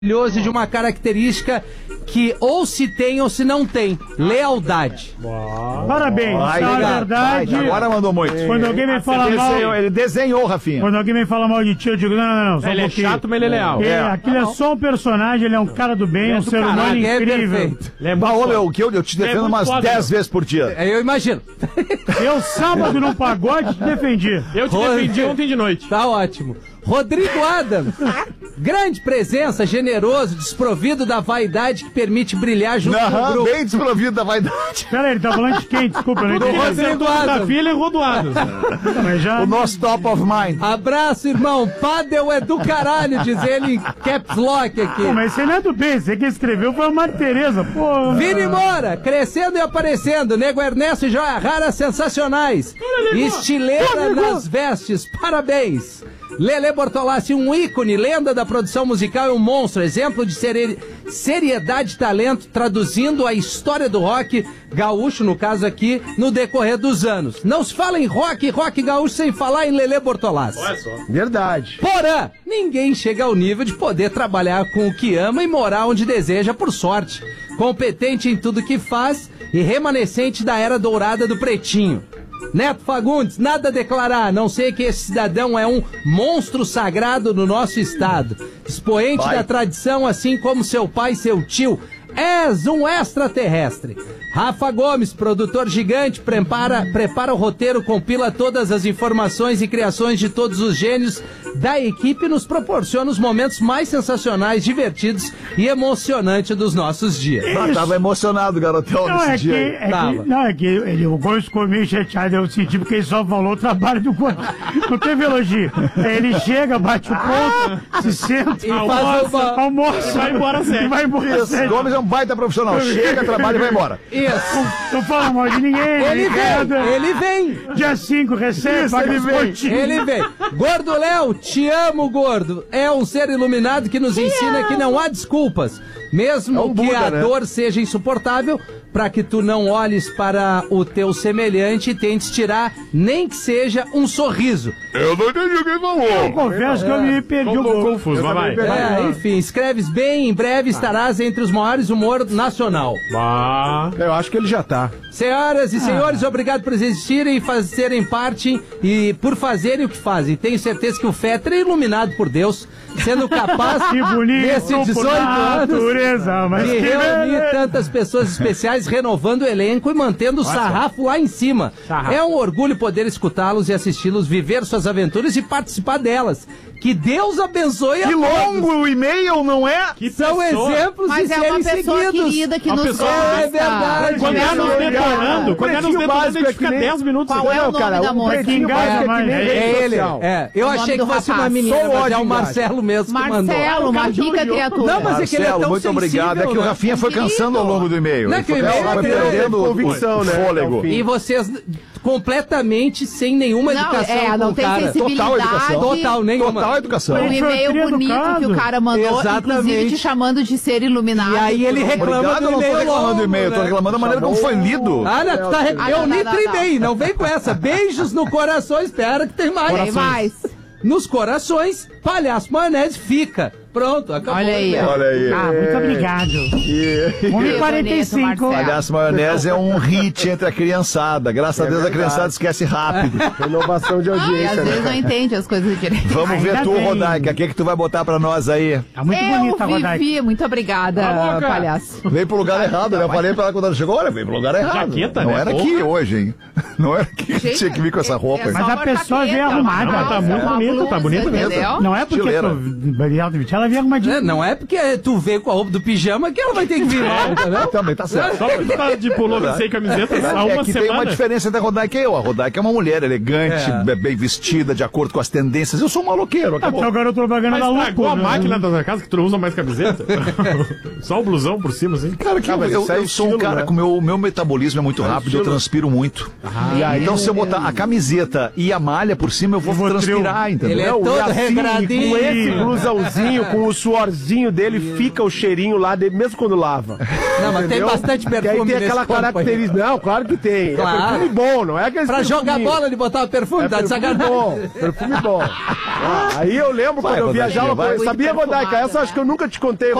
de uma característica que ou se tem ou se não tem, lealdade. Parabéns, na verdade. Agora mandou muito. Quando alguém me fala mal, ele desenhou, Rafinha. Quando alguém me fala mal de ti, eu digo, não. Ele é chato, mas ele é leal. Aquilo é só um personagem, ele é um cara do bem, um ser humano incrível. Eu te defendo umas 10 vezes por dia. Eu imagino. Eu, sábado, no pagode, te defendi. Eu te defendi ontem de noite. Tá ótimo. Rodrigo Adams, grande presença, generoso, desprovido da vaidade que permite brilhar junto com o grupo. Bem desprovido da vaidade. Peraí, ele tá falando de quem? Desculpa, eu não entendi. Rodrigo Adams. Da filha e rodoado. O nosso top of mind. Abraço, irmão. Pádel é do caralho, diz ele em caps lock aqui. Pô, mas você não é do bem, você que escreveu foi a Maria Tereza, pô. Vini Moura, crescendo e aparecendo. Nego Ernesto e Joia Rara, sensacionais. Estileira nas vestes, parabéns. Lelê Bortolassi, um ícone, lenda da produção musical e um monstro, exemplo de seriedade e talento, traduzindo a história do rock gaúcho, no caso aqui, no decorrer dos anos. Não se fala em rock gaúcho sem falar em Lelê Bortolassi. Olha só. Verdade. Porém, ninguém chega ao nível de poder trabalhar com o que ama e morar onde deseja por sorte. Competente em tudo que faz e remanescente da era dourada do Pretinho. Neto Fagundes, nada a declarar, a não ser que esse cidadão é um monstro sagrado no nosso estado. Expoente da tradição, assim como seu pai e seu tio. És um extraterrestre. Rafa Gomes, produtor gigante, prepara o roteiro, compila todas as informações e criações de todos os gênios da equipe e nos proporciona os momentos mais sensacionais, divertidos e emocionantes dos nossos dias. Tava emocionado o garotão nesse dia. O Gomes ficou meio chateado, eu senti, porque ele só falou o trabalho do Gomes. Não teve elogio. Ele chega, bate o ponto, se senta, almoça, vai embora sério. Vai embora Isso, sério. Gomes é um baita profissional. Chega, trabalha e vai embora. Isso. Não fala mal de ninguém. Ele vem. Dia 5, recebe, paga os pontinhos. Ele vem. Gordo Léo, te amo, gordo. É um ser iluminado que nos ensina que não há desculpas. Mesmo que a dor seja insuportável, para que tu não olhes para o teu semelhante e tentes tirar nem que seja um sorriso. Eu não entendi o que ele falou. Eu confesso que eu me perdi um pouco. Confuso, mas vai. Enfim, escreves bem, em breve estarás entre os maiores humor nacional. Eu acho que ele já tá. Senhoras e senhores, obrigado por existirem e fazerem parte e por fazerem o que fazem. Tenho certeza que o Fetter é iluminado por Deus, sendo capaz nesses 18 anos de reunir tantas pessoas especiais, renovando o elenco e mantendo o sarrafo lá em cima. É um orgulho poder escutá-los e assisti-los viver suas aventuras e participar delas. Que Deus abençoe a todos. Que longo o e-mail, não é? São exemplos mas de é serem uma pessoa seguidos. querida que nos gosta. É verdade. Quando é nos detonando, a gente fica 10 minutos. Qual é o nome da moça? É ele. Eu achei que fosse uma menina, mas é o Marcelo mesmo que mandou. Marcelo, uma rica criatura. Não, mas é que ele é tão muito obrigado. É que o Rafinha foi cansando ao longo do e-mail. Não é que o e-mail foi perdendo convicção, né? Fôlego. E vocês completamente sem nenhuma educação. Não tem sensibilidade. Total educação. Total educação. Um e-mail bonito que o cara mandou, inclusive te chamando de ser iluminado. E aí ele reclama do e-mail. Eu não tô reclamando do e-mail, eu tô reclamando da maneira como foi lido. Eu nem trimei, não vem com essa. Beijos no coração, espera que tem mais. Tem mais. Nos corações, Palhaço Maionese fica. Pronto, acabou. Olha aí. Muito obrigado. 1h45. Palhaço Maionese é um hit entre a criançada. Graças a Deus a criançada esquece rápido. Renovação de audiência. E às vezes não entende as coisas direito. Vamos ver tu, Rodaica. O que tu vai botar pra nós aí? Tá muito bonita, Rodaica. Vivi, muito obrigada, palhaço. Veio pro lugar errado, né? Eu falei pra ela quando ela chegou, olha, veio pro lugar errado. Jaqueta, não né? era aqui hoje, hein? Não era aqui que tinha que vir com essa roupa. Mas a pessoa veio arrumada. Ela tá muito bonita, tá bonita mesmo. Não é porque ela veio arrumadinha. Não é porque tu veio com a roupa do pijama que ela vai ter que vir, entendeu? Também tá certo. Só porque tu tá de pullover sem camiseta há uma que semana. tem uma diferença entre a Rodaica e eu. A Rodaica é uma mulher elegante, bem vestida, de acordo com as tendências. Eu sou um maloqueiro. Até o garoto propaganda da Mas Lupo. a máquina da casa que tu não usa mais camiseta? Só o blusão por cima, assim? Cara, eu sou um cara com o meu metabolismo é muito rápido, eu transpiro muito. E aí, então, se eu botar a camiseta e a malha por cima, eu vou transpirar, entendeu? Ele é todo regradinho. Com esse blusãozinho, com o suorzinho dele, fica o cheirinho lá dele, mesmo quando lava. Não, mas tem bastante perfume. Que aí tem aquela característica. Não, claro que tem. Claro. É perfume bom, não é aquele Pra jogar bola, ele botava perfume, tá de sacanagem. Perfume bom. Aí eu lembro quando eu viajava. Sabia, Rodaica? Essa acho que eu nunca te contei.